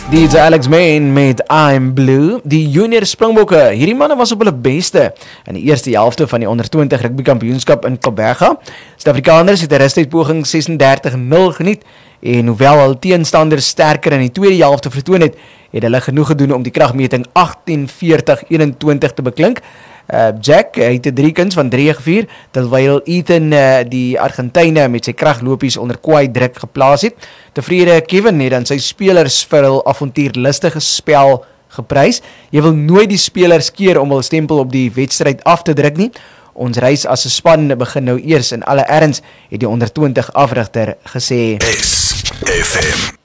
DJ Alex Main met I'm Blue. Die junior Springbokke, hierdie manne was op hulle beste in die eerste helfte van die onder 20 rugby kampioenskap in Kaapberga. Suid-Afrikaners het 'n rustydpoging 36-0 geniet en hoewel hul teenstanders sterker in die tweede helfte vertoon het hulle genoeg gedoen om die kragmeting 18-40-21 te beklink. Jack het 'n 3 kuns van 3 gevier, terwyl Ethan die Argentyne met sy kraglopies onder kwaai druk geplaas het. Tevrede Kevin het dan sy spelers vir hul avontuurlustige spel geprys. Jy wil nooit die spelers keer om hul stempel op die wedstryd af te druk nie. Ons reis as 'n span begin nou eers in alle erns, het die onder 20 afrigter gesê. SFM